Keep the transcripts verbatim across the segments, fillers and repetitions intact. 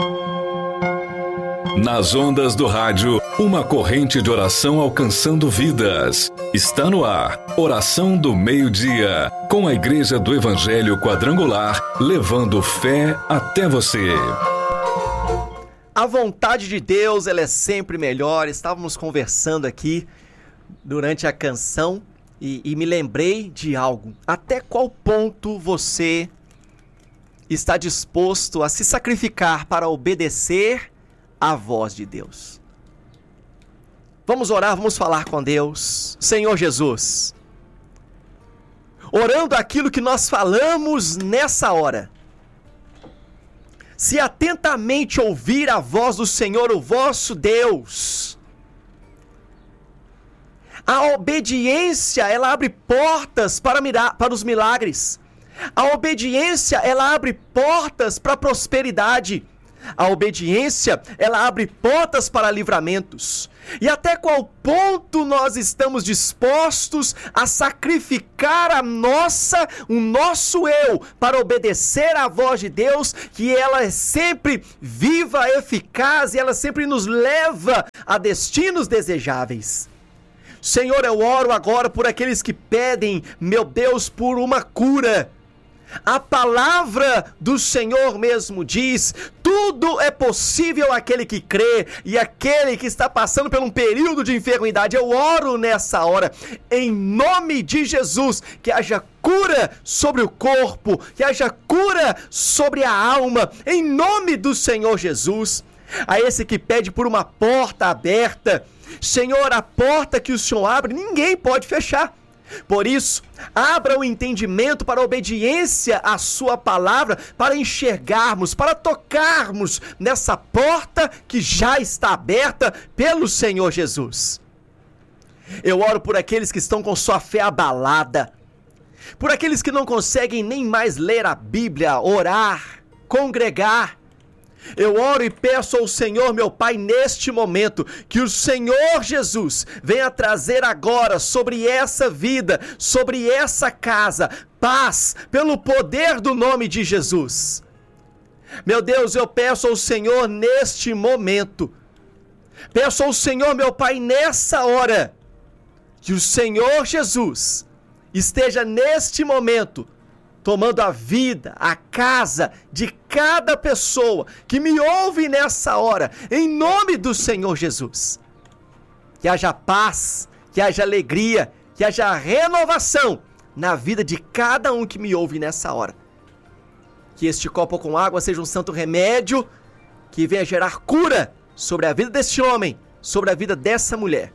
Nas ondas do rádio, uma corrente de oração alcançando vidas. Está no ar, Oração do Meio-Dia, com a Igreja do Evangelho Quadrangular, levando fé até você. A vontade de Deus, ela é sempre melhor. Estávamos conversando aqui durante a canção e, e me lembrei de algo. Até qual ponto você está disposto a se sacrificar para obedecer a voz de Deus? Vamos orar, vamos falar com Deus. Senhor Jesus, orando aquilo que nós falamos nessa hora, se atentamente ouvir a voz do Senhor, o vosso Deus, a obediência, ela abre portas para, mira- para os milagres. A obediência, ela abre portas para a prosperidade. A obediência, ela abre portas para livramentos. E até qual ponto nós estamos dispostos a sacrificar a nossa, o nosso eu para obedecer à voz de Deus, que ela é sempre viva, eficaz e ela sempre nos leva a destinos desejáveis. Senhor, eu oro agora por aqueles que pedem, meu Deus, por uma cura. A palavra do Senhor mesmo diz: tudo é possível àquele que crê, e aquele que está passando por um período de enfermidade. Eu oro nessa hora, em nome de Jesus, que haja cura sobre o corpo, que haja cura sobre a alma, em nome do Senhor Jesus. A esse que pede por uma porta aberta, Senhor, a porta que o Senhor abre, ninguém pode fechar. Por isso, abra o entendimento para a obediência à sua palavra, para enxergarmos, para tocarmos nessa porta que já está aberta pelo Senhor Jesus. Eu oro por aqueles que estão com sua fé abalada, por aqueles que não conseguem nem mais ler a Bíblia, orar, congregar. Eu oro e peço ao Senhor, meu Pai, neste momento, que o Senhor Jesus venha trazer agora sobre essa vida, sobre essa casa, paz, pelo poder do nome de Jesus. Meu Deus, eu peço ao Senhor neste momento, peço ao Senhor, meu Pai, nessa hora, que o Senhor Jesus esteja neste momento tomando a vida, a casa de cada pessoa que me ouve nessa hora, em nome do Senhor Jesus. Que haja paz, que haja alegria, que haja renovação na vida de cada um que me ouve nessa hora. Que este copo com água seja um santo remédio que venha gerar cura sobre a vida deste homem, sobre a vida dessa mulher.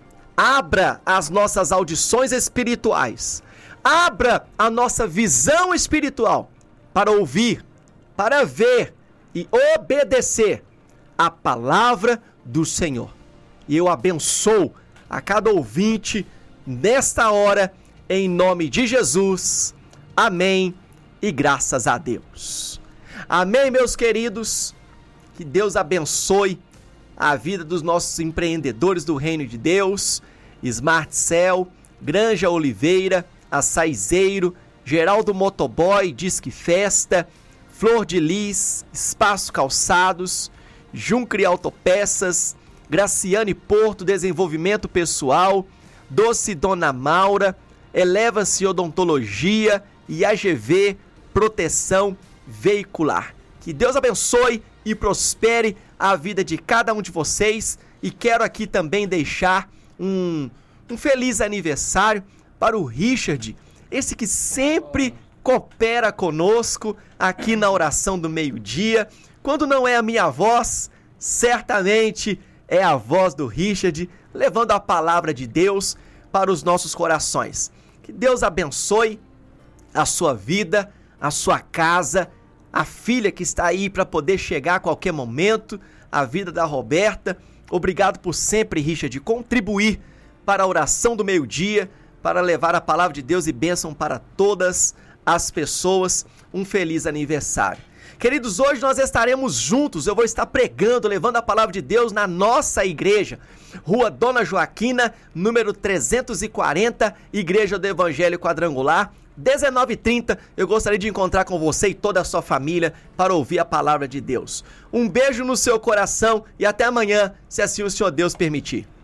Abra as nossas audições espirituais. Abra a nossa visão espiritual para ouvir, para ver e obedecer a palavra do Senhor. E eu abençoo a cada ouvinte nesta hora, em nome de Jesus. Amém e graças a Deus. Amém, meus queridos. Que Deus abençoe a vida dos nossos empreendedores do Reino de Deus, Smart Cell, Granja Oliveira, Açaizeiro, Geraldo Motoboy, Disque Festa, Flor de Lis, Espaço Calçados, Juncre Autopeças, Graciane Porto, Desenvolvimento Pessoal, Doce Dona Maura, Eleva-se Odontologia e A G V Proteção Veicular. Que Deus abençoe e prospere a vida de cada um de vocês, e quero aqui também deixar um, um feliz aniversário para o Richard, esse que sempre coopera conosco aqui na Oração do Meio-Dia. Quando não é a minha voz, certamente é a voz do Richard, levando a palavra de Deus para os nossos corações. Que Deus abençoe a sua vida, a sua casa, a filha que está aí para poder chegar a qualquer momento, a vida da Roberta. Obrigado por sempre, Richard, contribuir para a Oração do Meio-Dia, para levar a palavra de Deus e bênção para todas as pessoas. Um feliz aniversário. Queridos, hoje nós estaremos juntos, eu vou estar pregando, levando a palavra de Deus na nossa igreja, Rua Dona Joaquina, número trezentos e quarenta, Igreja do Evangelho Quadrangular, dezenove e trinta, eu gostaria de encontrar com você e toda a sua família para ouvir a palavra de Deus. Um beijo no seu coração e até amanhã, se assim o Senhor Deus permitir.